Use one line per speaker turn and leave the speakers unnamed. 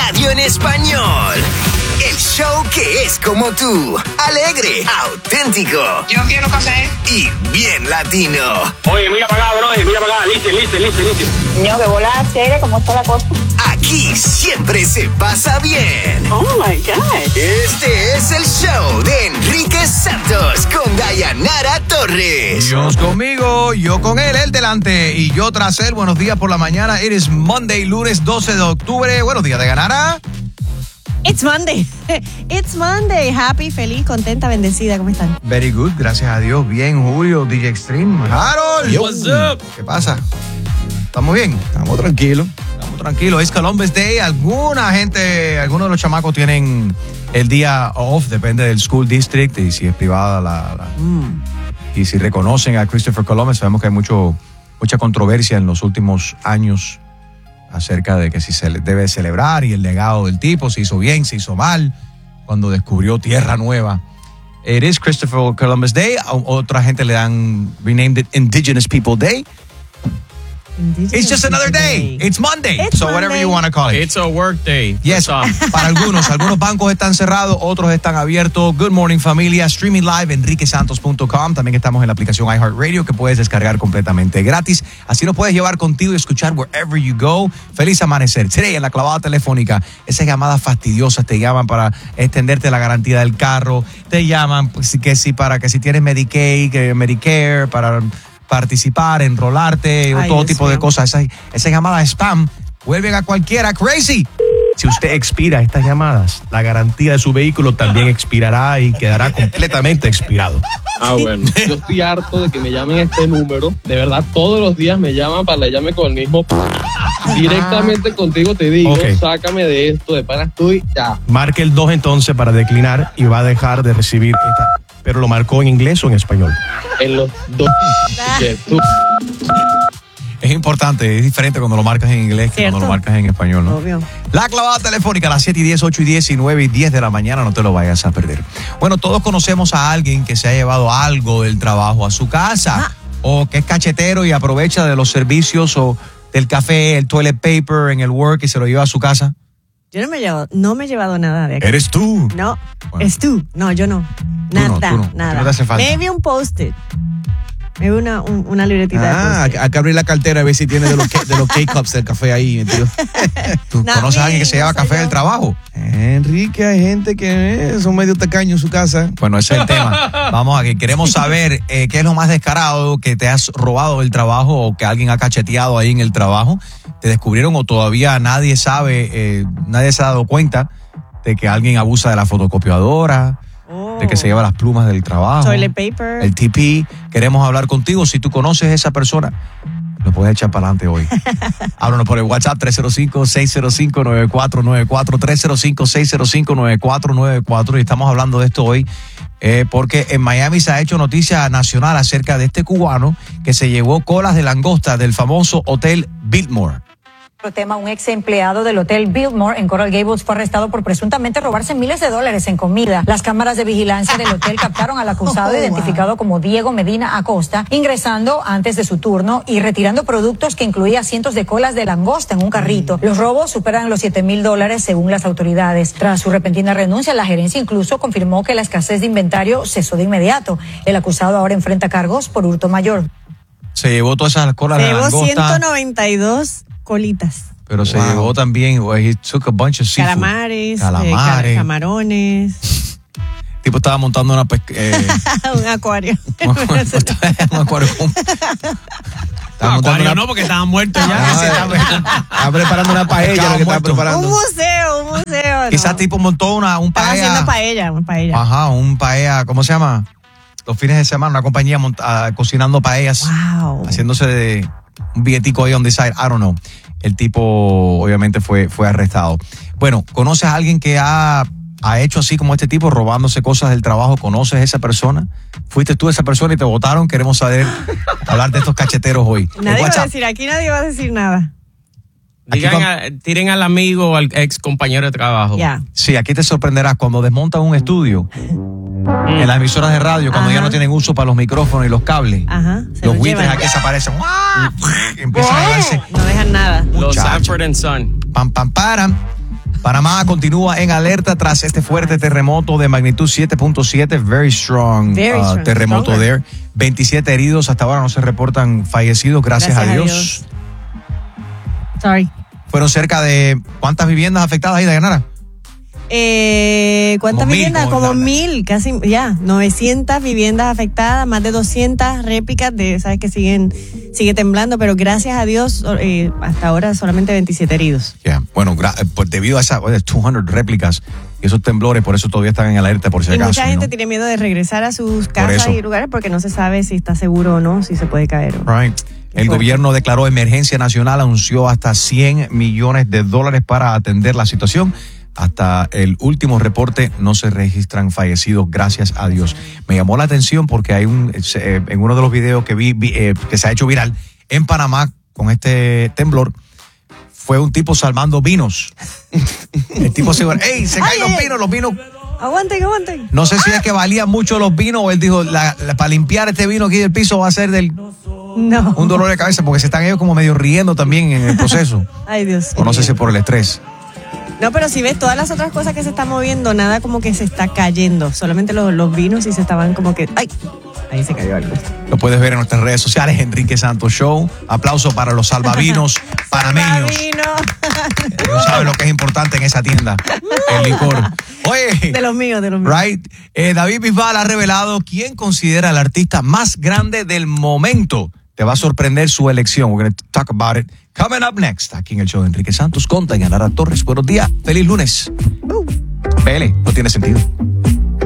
radio en español. El show que es como tú, alegre, auténtico.
Yo quiero café.
Y bien latino.
Oye, mira para acá, bro, mira para acá, listen.
Niño, que bola chévere, ¿cómo está la cosa?
Aquí siempre se pasa bien.
Oh my God.
Este es el show de Enrique Santos con Dayanara Torres.
Dios conmigo, yo con él delante y yo tras él. Buenos días por la mañana. It is Monday, lunes 12 de octubre. Buenos días, Dayanara.
It's Monday. It's Monday. Happy, feliz, contenta, bendecida. ¿Cómo están?
Very good, gracias a Dios. Bien, Julio, DJ Extreme. Harold.
What's up?
¿Qué pasa? ¿Estamos bien?
Estamos tranquilos.
Estamos tranquilos. Es Columbus Day. Algunos de los chamacos tienen el día off, depende del school district y si es privada y si reconocen a Christopher Columbus. Sabemos que hay mucha controversia en los últimos años acerca de que si se debe celebrar y el legado del tipo, si hizo bien, si hizo mal, cuando descubrió tierra nueva. It is Christopher Columbus Day. Otra gente le dan renamed it Indigenous People Day. It's just another day. It's Monday.
It's
whatever
Monday.
you want to call it.
It's a work day.
Yes, para algunos bancos están cerrados, otros están abiertos. Good morning, familia. Streaming live, enriquesantos.com. También estamos en la aplicación iHeartRadio que puedes descargar completamente gratis. Así lo puedes llevar contigo y escuchar wherever you go. Feliz amanecer. Today, en la clavada telefónica, esas llamadas fastidiosas te llaman para extenderte la garantía del carro. Te llaman para que si tienes Medicaid, Medicare, para participar, enrolarte, o todo tipo de cosas. Esa llamada spam vuelven a cualquiera crazy.
Si usted expira estas llamadas, la garantía de su vehículo también expirará y quedará completamente expirado.
Bueno, yo estoy harto de que me llamen a este número. De verdad, todos los días me llaman para que llame con el mismo. Directamente contigo te digo, sácame de esto, de pana estoy ya.
Marque el 2 entonces para declinar y va a dejar de recibir esta. Pero lo marcó en inglés o en español.
En los dos.
Es importante, es diferente cuando lo marcas en inglés que cuando lo marcas en español, ¿no?
Obvio.
La clavada telefónica a las 7:10, 8:10 y 9 y 10 de la mañana, no te lo vayas a perder. Bueno, todos conocemos a alguien que se ha llevado algo del trabajo a su casa o que es cachetero y aprovecha de los servicios o del café, el toilet paper en el work y se lo lleva a su casa.
Yo no me he llevado nada de aquí.
¿Eres tú?
No,
Bueno.
es tú. No, yo no. Nada,
Tú no
nada.
te hace falta.
Maybe un post-it. Maybe una libretita de post-it.
Hay que abrir la cartera a ver si tiene de los K-Cups del café ahí, tío.
¿Tú conoces a alguien que se lleva café del trabajo?
Enrique, hay gente que son medio tacaños en su casa.
Bueno, ese es el tema. Vamos a que queremos saber qué es lo más descarado que te has robado del trabajo o que alguien ha cacheteado ahí en el trabajo. ¿Te descubrieron o todavía nadie sabe, nadie se ha dado cuenta de que alguien abusa de la fotocopiadora, de que se lleva las plumas del trabajo?
Toilet paper.
El TP. Queremos hablar contigo. Si tú conoces a esa persona, lo puedes echar para adelante hoy. Háblanos por el WhatsApp 305-605-9494, 305-605-9494. Y estamos hablando de esto hoy porque en Miami se ha hecho noticia nacional acerca de este cubano que se llevó colas de langosta del famoso hotel Biltmore.
Otro tema, un ex empleado del Hotel Biltmore en Coral Gables fue arrestado por presuntamente robarse miles de dólares en comida. Las cámaras de vigilancia del hotel captaron al acusado identificado como Diego Medina Acosta, ingresando antes de su turno y retirando productos que incluía cientos de colas de langosta en un carrito. Los robos superan los $7,000 según las autoridades. Tras su repentina renuncia, la gerencia incluso confirmó que la escasez de inventario cesó de inmediato. El acusado ahora enfrenta cargos por hurto mayor.
Se llevó todas esas colas de langosta.
Se llevó 192 colitas.
Pero se llevó también, he took a bunch of seafood.
Calamares. Camarones.
El tipo estaba montando una
un acuario.
un acuario.
Acuario no, porque estaban muertos ya. Estaba preparando una paella.
Un museo.
Quizás tipo montó un paella.
Estaba haciendo paella.
Ajá, un paella, ¿cómo se llama? Los fines de semana, una compañía cocinando paellas.
Wow.
Haciéndose de un billetico ahí on the side, I don't know. El tipo obviamente fue arrestado. Bueno, ¿conoces a alguien que ha hecho así como este tipo, robándose cosas del trabajo? ¿Conoces a esa persona? ¿Fuiste tú esa persona y te votaron? Queremos hablar de estos cacheteros hoy.
Nadie va a decir, aquí nadie va a decir nada.
Tiren al amigo o al ex compañero de trabajo.
Ya.
Sí, aquí te sorprenderás cuando desmontan un estudio en las emisoras de radio, cuando ya no tienen uso para los micrófonos y los cables.
Ajá.
Los buitres aquí desaparecen. Empiezan a llevarse.
No dejan nada.
Los Sanford and Son.
Pam, pam, param. Panamá continúa en alerta tras este fuerte terremoto de magnitud 7.7, very strong terremoto
stronger.
there. 27 heridos, hasta ahora no se reportan fallecidos, gracias a Dios.
Sorry.
Fueron cerca de ¿cuántas viviendas afectadas ahí, Dayanara?
¿Cuántas
Como
viviendas?
1000,
Como 1000, casi, 900 viviendas afectadas, más de 200 réplicas sabes que sigue temblando, pero gracias a Dios, hasta ahora solamente 27 heridos.
Bueno, pues debido a esas 200 réplicas y esos temblores, por eso todavía están en alerta, por si
Y
acaso.
mucha gente tiene miedo de regresar a sus casas y lugares porque no se sabe si está seguro o no, si se puede caer.
Right. El gobierno declaró emergencia nacional, anunció hasta $100 millones para atender la situación. Hasta el último reporte no se registran fallecidos, gracias a Dios. Me llamó la atención porque hay en uno de los videos que vi que se ha hecho viral en Panamá con este temblor, fue un tipo salvando vinos. El tipo se caen los vinos.
Aguanten.
No sé si es que valían mucho los vinos o él dijo, para limpiar este vino aquí del piso va a ser un dolor de cabeza, porque se están ellos como medio riendo también en el proceso.
Ay, Dios.
O no sé si por el estrés.
No, pero si ves todas las otras cosas que se están moviendo, nada como que se está cayendo. Solamente los vinos y se estaban como que... ¡Ay! Ahí se cayó algo.
Lo puedes ver en nuestras redes sociales, Enrique Santos Show. Aplauso para los salvavinos panameños. No saben lo que es importante en esa tienda, el licor. Oye,
de los míos.
Right. David Bisbal ha revelado quién considera el artista más grande del momento. Te va a sorprender su elección. We're going to talk about it coming up next. Aquí en el show de Enrique Santos con Dayanara Torres. Buenos días. Feliz lunes. PL, no tiene sentido.